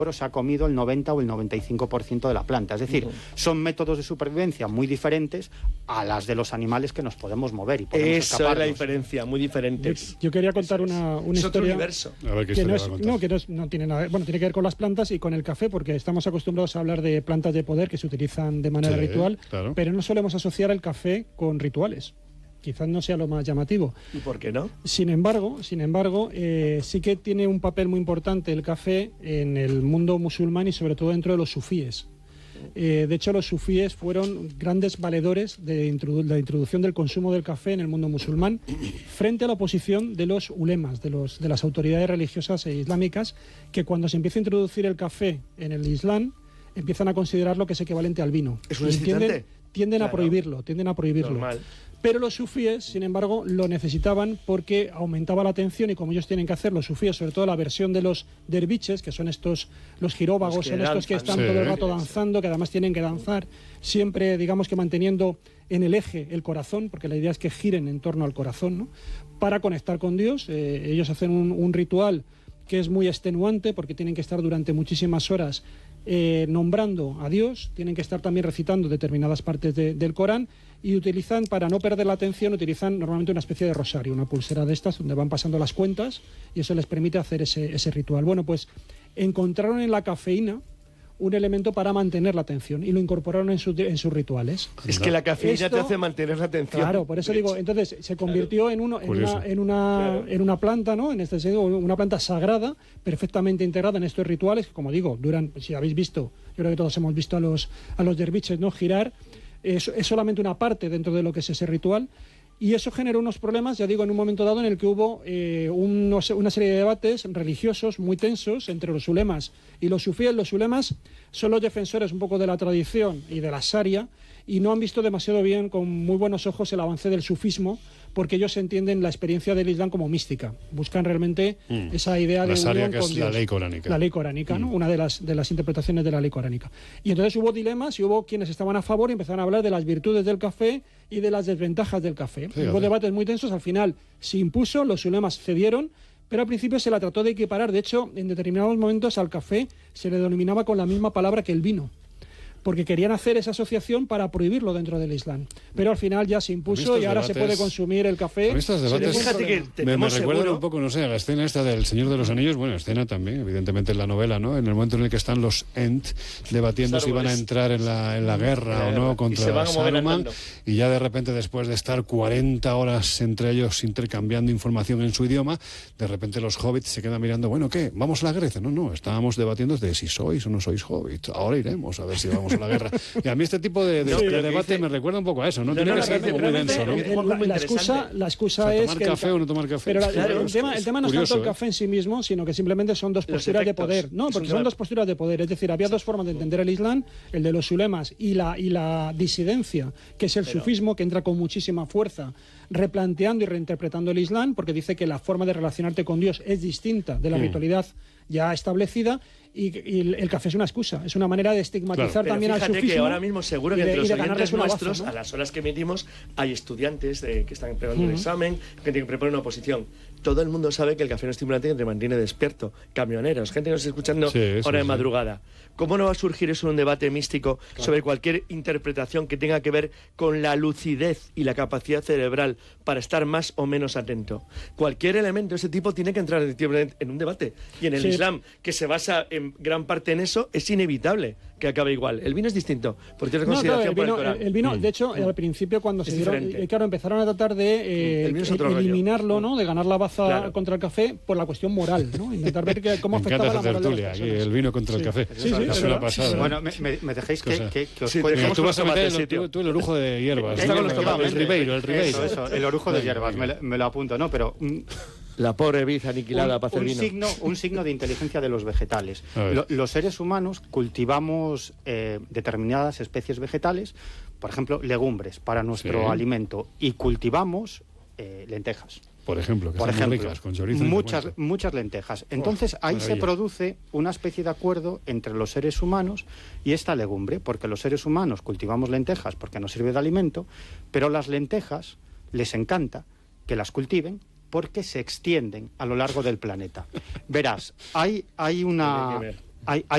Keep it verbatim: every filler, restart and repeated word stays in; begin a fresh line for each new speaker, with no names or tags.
se ha comido el noventa o el noventa y cinco por ciento de la planta. Es decir, uh-huh. son métodos de supervivencia muy diferentes a las de los animales que nos podemos mover y podemos
Esa
escaparnos.
es la diferencia, muy diferentes.
Yo, yo quería contar una, una
es
historia...
otro universo.
A ver qué
que no,
historia
es, no, que no, es, no tiene nada... Bueno, tiene que ver con las plantas y con el café, porque estamos acostumbrados a hablar de plantas de poder que se utilizan de manera
Sí,
ritual,
claro.
pero no solemos asociar el café con rituales. Quizás no sea lo más llamativo.
¿Y por qué no?
Sin embargo, sin embargo eh, sí que tiene un papel muy importante el café en el mundo musulmán y sobre todo dentro de los sufíes. Eh, de hecho, los sufíes fueron grandes valedores de, introdu- de la introducción del consumo del café en el mundo musulmán frente a la oposición de los ulemas, de, los, de las autoridades religiosas e islámicas, que cuando se empieza a introducir el café en el Islam empiezan a considerarlo que es equivalente al vino.
¿Es un
Y
excitante?
tienden, tienden
Claro.
a prohibirlo, tienden a prohibirlo.
Normal.
Pero los sufíes, sin embargo, lo necesitaban porque aumentaba la atención y como ellos tienen que hacer, los sufíes, sobre todo la versión de los derviches, que son estos, los giróvagos,
Los que
son estos que
danzan.
están
Sí.
todo el rato danzando, que además tienen que danzar siempre, digamos que manteniendo en el eje el corazón, porque la idea es que giren en torno al corazón, ¿no? Para conectar con Dios. Eh, ellos hacen un, un ritual que es muy extenuante porque tienen que estar durante muchísimas horas eh, nombrando a Dios, tienen que estar también recitando determinadas partes de, del Corán y utilizan, para no perder la atención, utilizan normalmente una especie de rosario, una pulsera de estas donde van pasando las cuentas y eso les permite hacer ese, ese ritual. Bueno, pues encontraron en la cafeína un elemento para mantener la atención y lo incorporaron en, su, en sus rituales.
Es que la cafeína
Esto-
te hace mantener la atención.
Claro, por eso digo, entonces se convirtió en, uno, en,
Curioso.
una, en, una,
Claro.
en una planta, ¿no? En este sentido, una planta sagrada, perfectamente integrada en estos rituales, que como digo, duran, si habéis visto, yo creo que todos hemos visto a los, a los derviches, ¿no? Girar, es, es solamente una parte dentro de lo que es ese ritual. Y eso generó unos problemas, ya digo, en un momento dado en el que hubo eh, unos- una serie de debates religiosos muy tensos entre los ulemas y los sufíes. Los ulemas son los defensores un poco de la tradición y de la sharia y no han visto demasiado bien, con muy buenos ojos, el avance del sufismo, porque ellos entienden la experiencia del Islam como mística. Buscan realmente
Mm.
esa idea
La
de
sharia,
unión
que
con
es la
Dios.
ley coránica.
La ley coránica, ¿no?
Mm.
Una de las, de las interpretaciones de la ley coránica. Y entonces hubo dilemas y hubo quienes estaban a favor y empezaron a hablar de las virtudes del café y de las desventajas del café.
Fíjate.
Hubo debates muy tensos, al final se impuso, los ulemas cedieron, pero al principio se la trató de equiparar. De hecho, en determinados momentos al café se le denominaba con la misma palabra que el vino, porque querían hacer esa asociación para prohibirlo dentro del Islam. Pero al final ya se impuso
estos
y ahora se
debates-
puede consumir el café.
Con estos
sin
debates-
ningún
Fíjate que
problema.
Me, me
tenemos
recuerda
seguro-
un poco, no sé, a la escena esta del Señor de los Anillos, bueno, escena también, evidentemente en la novela, ¿no? En el momento en el que están los Ent debatiendo si van a
árboles.
entrar en la, en la guerra
La
o
guerra.
no
Y
contra
se van a mover
Saruman,
andando.
y ya de repente, después de estar cuarenta horas entre ellos intercambiando información en su idioma, de repente los hobbits se quedan mirando, bueno, ¿qué? ¿Vamos a la guerra? Dicen, no, no, estábamos debatiendo de si sois o no sois hobbits, ahora iremos a ver si vamos a la guerra. Y a mí este tipo de, de,
No,
de
pero que
debate
dice-
me recuerda un poco a eso, ¿no?
No,
Tiene
no,
que
no,
ser como muy
realmente-
denso, ¿no?
realmente-
El-
Muy, muy
la, excusa,
interesante.
la excusa
O sea,
es
tomar
que el
café
ca-
o no tomar café.
Pero la-
Claro,
el,
es
tema,
que
el
es
tema no es
curioso,
tanto el
¿eh?
café en sí mismo, sino que simplemente son dos
Los
posturas de
efectos.
poder. No,
Es
porque
un
son
gran-
dos posturas de poder. Es decir, había dos formas de entender el Islam, el de los ulemas y la, y la disidencia, que es el
Pero-
sufismo, que entra con muchísima fuerza, replanteando y reinterpretando el Islam, porque dice que la forma de relacionarte con Dios es distinta de la
Mm.
ritualidad ya establecida. Y, y el, el café es una excusa, es una manera de estigmatizar
Pero
también al
fíjate
sufismo.
que ahora mismo seguro que
y de-
entre
y
los
de ganarles
oyentes
una baza,
nuestros,
¿no?
a las horas que emitimos, hay estudiantes de, que están preparando un
Ujú.
examen, que tienen que preparar una oposición. Todo el mundo sabe que el café no es estimulante y te mantiene despierto. Camioneros, gente que nos está escuchando
Sí, sí,
hora de
sí.
madrugada. ¿Cómo no va a surgir eso en un debate místico sobre cualquier interpretación que tenga que ver con la lucidez y la capacidad cerebral para estar más o menos atento? Cualquier elemento de ese tipo tiene que entrar en un debate. Y en el
Sí.
Islam, que se basa en gran parte en eso, es inevitable que acabe igual. El vino es distinto, porque tiene
No, claro,
consideración
el
por
vino,
el Corán.
el vino,
Mm.
de hecho, al principio cuando
Es
se dieron,
diferente.
eh, claro, empezaron a tratar de eh,
El vino es otro rollo.
eliminarlo, ¿no? De ganar la baza
Claro.
contra el café por la cuestión moral, ¿no? Intentar ver que, cómo
Me encanta
afectaba la
esa
moral de las
tertulia, aquí,
personas.
el vino contra el
Sí.
café.
Sí, sí,
es
es
una
verdad.
pasada.
Bueno, me, me- me dejéis que,
Cosa.
que, que os
Sí,
cuente-
Venga,
dejamos
tú vas a
los
meter
tomates,
el,
sí, tío.
tú, tú el orujo de hierbas.
Está
¿no?
con los
el,
tomates.
el ribeiro, el ribeiro.
Eso, eso, el orujo de
Venga,
hierbas, me,
venga.
lo- me lo apunto, ¿no? Pero mm,
La pobre vid aniquilada
un,
para hacer
un
vino.
signo, un signo de inteligencia de los vegetales.
A ver.
Lo- los seres humanos cultivamos eh, determinadas especies vegetales, por ejemplo, legumbres para nuestro
Sí.
alimento, y cultivamos eh, lentejas.
Por ejemplo, que
Por
están muy
ejemplo,
ricas, con chorizo. y
muchas,
cuento.
muchas lentejas. Entonces ahí se
maravilla.
produce una especie de acuerdo entre los seres humanos y esta legumbre, porque los seres humanos cultivamos lentejas porque nos sirve de alimento, pero las lentejas les encanta que las cultiven porque se extienden a lo largo del planeta. Verás, hay, hay
Tiene
una...
que ver.
Hay, hay